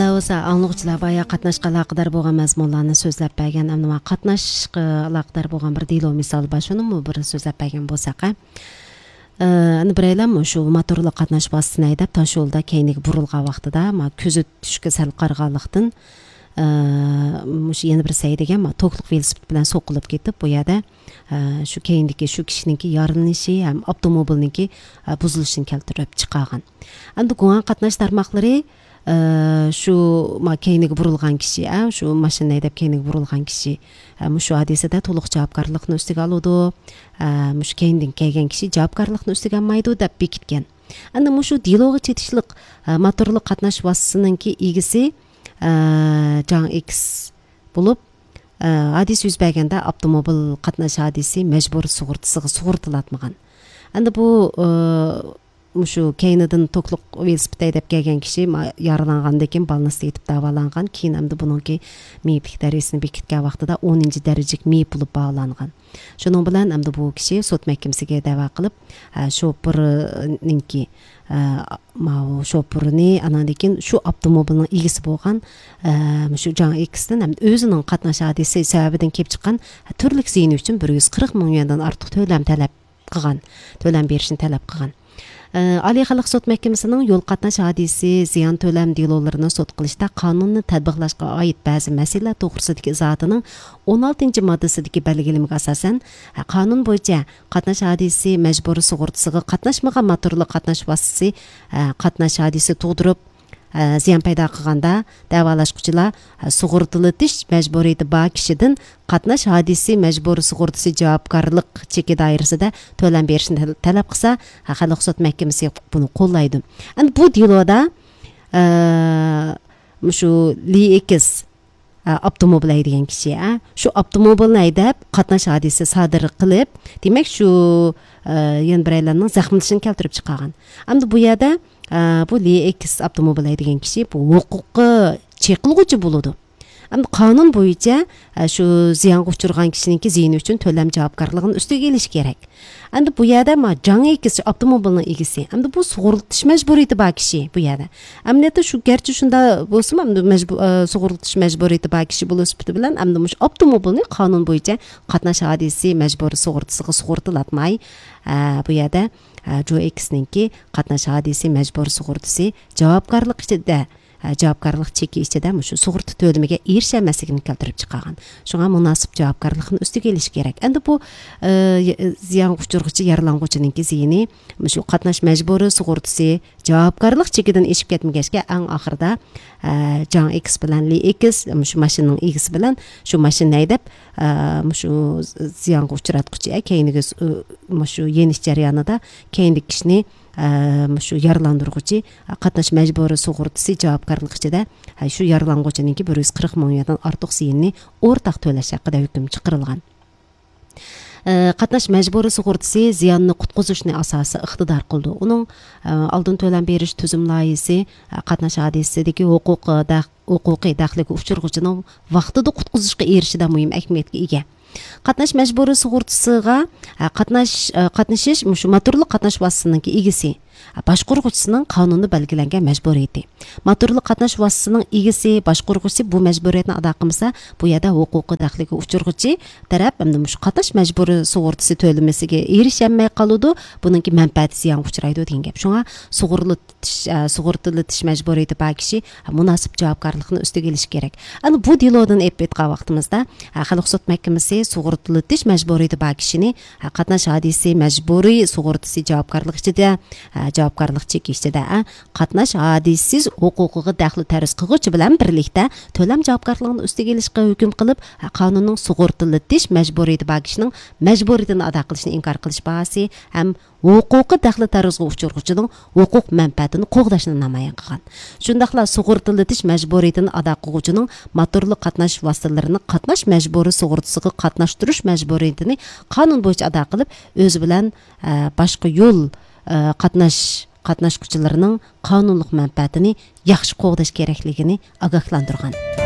Алауса аңлыгычылар бая катнашка алакадар болгон мазмунларны сөзлөп берген, амма катнашка алакадар болгон бир дило мисал бар, шуну бир сөзлөп берген болсак, аны бирейлем ушу моторлук катнаш басын айдап таш жолда кейиниги бурулган вактыда, көзү түшкө сал каргалыктын yana bir say degan to'qliq velosiped bilan so'qilib ketib, bu yerda shu keyindagi shu kishiningki yorilinishi ham avtomobilningki buzilishini keltirib chiqargan. Endi guvoh qatnash tarmoqlari shu keyiniga burilgan kishi, shu mashina haydab keyiniga burilgan kishi shu hodisada to'liq javobgarlikni ustiga oladi, shu keyindan kelgan kishi javobgarlikni ustiga olmaydi deb bekitgan. Endi shu diloga chetishliq motorli qatnash vositasininkki egisi Can X bulup hadis yüz bergende avtomobil qatnash hadisi mecbur sug'urtasiga sug'urtilatmagan. Endi bu shu keyinidan to'qliq velosiped haydab kelgan kishi yaralangandan keyin balnasda yetib davolangan, keyin hamda buningki meyiplik darajasini bekitgan vaqtida 10-darajalik meyip bo'lib bog'langan. Shuning bilan hamda bu kishi sud mahkamasiga da'vo qilib, sho'pirninki sho'pirini anandan keyin shu avtomobilning egasi bo'lgan shu Can X'dan ham o'zining qatnash hadisi sababidan kelib chiqqan turli ziyni uchun 140 ming yuandan ortiq to'lam berishni talab qilgan. Aliy xalq sud mahkamasining yo'l qatnash hadisi ziyon to'lam delolarini sud qilishda qonunni tatbiqlashga oid ba'zi masalalar to'g'risidagi izotining 16-moddasidagi belgilamasiga asosan qonun bo'yicha qatnash hadisi majburiy sug'urtasiga qatnashmagan motorli qatnash vositasi qatnash hadisi tug'dirib ziyon paydo qilganda davolashuvchilar sug'urtilatish majburiyati bor kishidan qatnash hadisi majburiy sug'urtasi javobgarlik cheki doirasida to'lam berishni talab qilsa, xalq sud mahkamasi buni qo'llaydi. Endi bu diloda shu Li-X avtomobil haydaydigan kishi, shu avtomobilni haydab qatnash hadisi sodir qilib, demak shu yana biraylarning zaxmlashini keltirib chiqargan. Endi bu yerda bu Li-X avtomobil haydaydigan kishi bu huquqi cheklug'uchi bo'ladi. Endi qonun bo'yicha shu ziyonga uchirgan kishiningki ziyni uchun to'lam javobgarligini ustiga elish kerak. Endi bu yerda Can X avtomobilning egasi, endi bu sug'urtish majburiyati bor kishi bu yerda. Amniyatda shu garchi shunda bo'lsa ham sug'urtish majburiyati bor kishi bo'lib bilan endi shu avtomobilni qonun bo'yicha qatnash hadisi majburiy sug'urtasiga sug'urtilatmay bu yerda Joe X'ninki qatnash hadisi majburiy sug'urtasi javobgarlik ichida javobgarlik cheki ichida shu sug'urta to'lamiga erishmasligini keltirib chiqargan. Shunga munosib javobgarlikni ustiga elish kerak. Endi bu ziyon uchirg'uchi yaralanuvchininki ziyni shu qatnash majburiy sug'urtasi javobgarlik chekidan eshib ketmagachga eng oxirida Can X bilan Li-X shu mashinaning egasi bilan shu mashina haydab shu ziyonga uchratuvchi keyingi shu yenish jarayonida keyingi kishini shu yaralandırgıcı qatnash majburiy sug'urtasi javobgarlik ichida shu yaralanuvchininki 140 ming yuandan ortiq ziyinni o'rtaq to'lash haqida hukm chiqarilgan. Qatnash majburiy sug'urtasi ziyonni qutqizishni asosi iqtidor qildi. Uning oldin to'lam berish tuzum loyihasi qatnash hadisidagi huquqiy daxliga uchirg'uchining vaqtida qutqizishga erishishida muhim ahamiyatga ega. Qatnash majburiy sug'urtasiga qatnashish shu motorli qatnash vositasining egasi boshqaruvchisining qonunda belgilangan majburiyati. Motorli qatnash vositasining egasi boshqaruvchisi bu majburiyatni ado qilmasa, bu yerda huquqiy daxliga uchirg'uchi taraf hamda shu qatnash majburiy sug'urtasi to'lamasiga erishamay qoladi, buningki manfaati ziyonga uchraydi degan gap. Shunga sug'urtilatish majburiyati bor kishi munosib javobgarlikni ustiga elish kerak. Ana bu dilodan etgan vaqtimizda xalq sud mahkamasi sug'urtilatish majburiyati bor kishini qatnash hadisi majburiy sug'urtasi javobgarlik ichida javobgarlik chekishida qatnash hadisiz huquqiga daxli tarz qilguvchi bilan birlikda to'lam javobgarligini ustiga elishga hukm qilib, qonunning sug'urtilatish majburiyati bor kishining majburiyatini ado qilishni inkor qilish bahsi ham huquqiy daxli tarzga uchirg'uchining huquq manfaatini qo'g'dashni namoyon qilgan. Shundaqla sug'urtilatish majburiyatini ado qiluvchining motorli qatnash vositalarini qatnash majburiy sug'urtasiga qatnashtirish majburiyatini qonun bo'yicha ado qilib, o'zi bilan boshqa yo'l qatnashuvchilarining qonunliq manfaatini yaxshi qo'g'dash kerakligini ogohlantirgan.